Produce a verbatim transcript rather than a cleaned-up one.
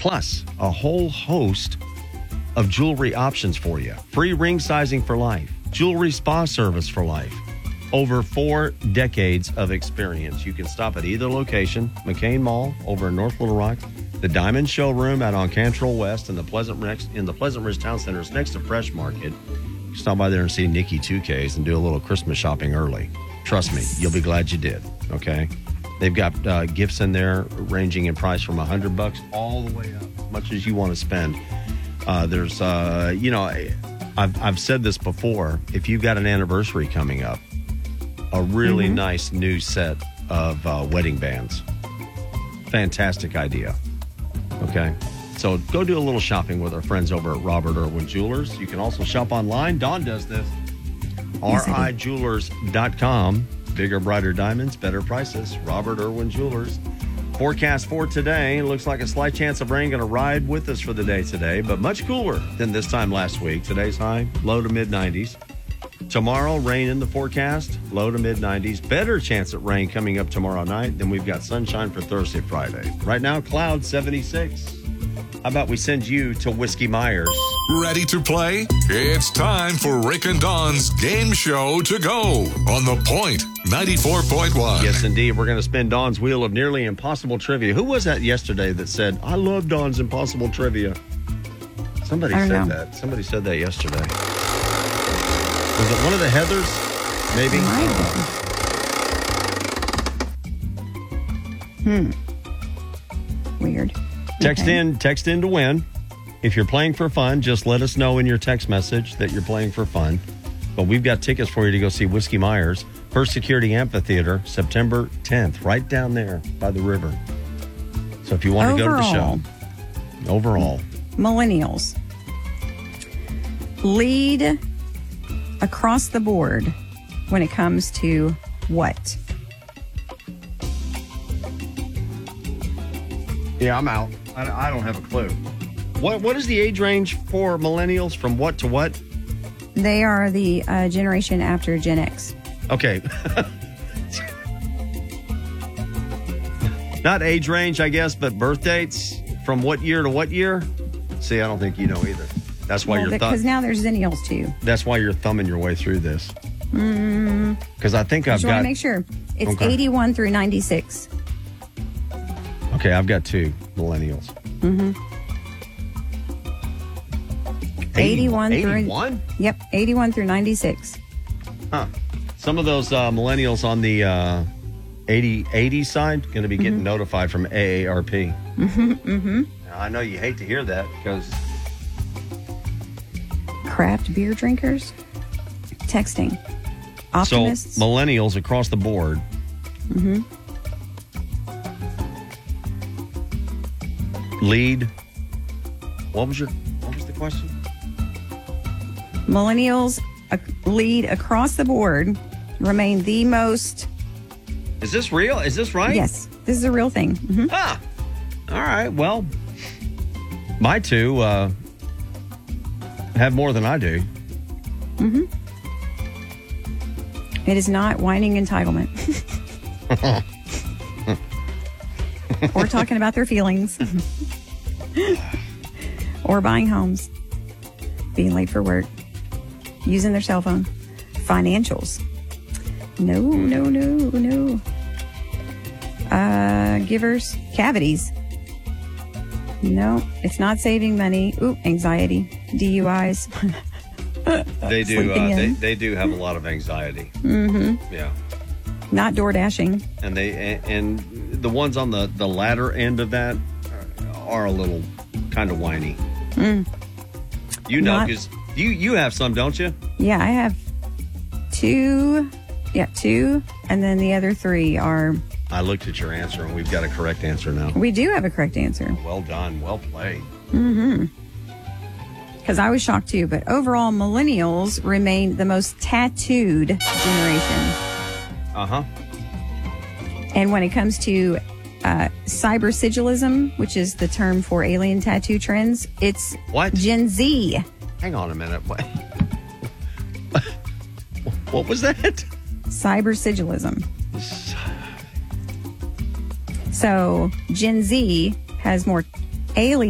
plus a whole host of jewelry options for you. Free ring sizing for life. Jewelry spa service for life. Over four decades of experience. You can stop at either location. McCain Mall over in North Little Rock. The Diamond Showroom out on Cantrell West in the Pleasant Ridge, in the Pleasant Ridge Town Center is next to Fresh Market. You stop by there and see Nikki two Ks and do a little Christmas shopping early. Trust me, you'll be glad you did, okay? They've got uh, gifts in there ranging in price from one hundred bucks all the way up, as much as you want to spend. Uh, there's, uh, you know, I've, I've said this before. If you've got an anniversary coming up, a really mm-hmm. nice new set of uh, wedding bands. Fantastic idea. Okay. So go do a little shopping with our friends over at Robert Irwin Jewelers. You can also shop online. Dawn does this. R I jewelers dot com. Bigger, brighter diamonds, better prices. Robert Irwin Jewelers. Forecast for today. Looks like a slight chance of rain going to ride with us for the day today, but much cooler than this time last week. Today's high, low to mid nineties. Tomorrow, rain in the forecast, low to mid nineties. Better chance at rain coming up tomorrow night. Then we've got sunshine for Thursday, Friday. Right now, clouds seventy-six. How about we send you to Whiskey Myers? Ready to play? It's time for Rick and Dawn's game show to go on The Point ninety-four point one. Yes, indeed. We're going to spin Dawn's Wheel of Nearly Impossible Trivia. Who was that yesterday that said, I love Dawn's Impossible Trivia? Somebody said know. that. Somebody said that yesterday. Was it one of the Heathers? Maybe? Hmm. Weird. Text okay. in, text in to win. If you're playing for fun, just let us know in your text message that you're playing for fun. But we've got tickets for you to go see Whiskey Myers, First Security Amphitheater, September tenth, right down there by the river. So if you want to go to the show, overall, millennials lead across the board when it comes to what? Yeah, I'm out. I, I don't have a clue. What What is the age range for millennials from what to what? They are the uh, generation after Gen X. Okay. Not age range, I guess, but birth dates from what year to what year? See, I don't think you know either. That's why well, you're because th- now there's zennials too. That's why you're thumbing your way through this. Because mm. I think I've just got. want to make sure it's okay. eighty-one through ninety-six. Okay, I've got two millennials. Mm-hmm. eighty-one, eighty-one? through. Yep, eighty-one through ninety-six. Huh. Some of those uh, millennials on the uh, eighty, eighty side going to be getting mm-hmm. notified from A A R P. Mm-hmm, mm-hmm. Now, I know you hate to hear that because... Craft beer drinkers, texting, optimists. So millennials across the board. Mm-hmm. Lead. What was your? What was the question? Millennials uh, lead across the board, remain the most. Is this real? Is this right? Yes, this is a real thing. Mm-hmm. Ah, all right. Well, my two uh, have more than I do. Mm-hmm. It is not whining entitlement. Or talking about their feelings. Or buying homes. Being late for work. Using their cell phone. Financials. No, no, no, no. Uh, givers. Cavities. No, it's not saving money. Ooh, anxiety. D U Is. They do. Uh, they, they do have a lot of anxiety. Mm-hmm. Yeah. Not door dashing. And they and, and the ones on the, the latter end of that are a little kind of whiny. Mm. You know, Not, because you, you have some, don't you? Yeah, I have two. Yeah, two. And then the other three are... I looked at your answer, and we've got a correct answer now. We do have a correct answer. Well done. Well played. Mm-hmm. Because I was shocked, too. But overall, millennials remain the most tattooed generation. Uh-huh. And when it comes to uh, cyber sigilism, which is the term for alien tattoo trends, it's what? Gen Z. Hang on a minute. What, what was that? Cyber sigilism. So Gen Z has more alien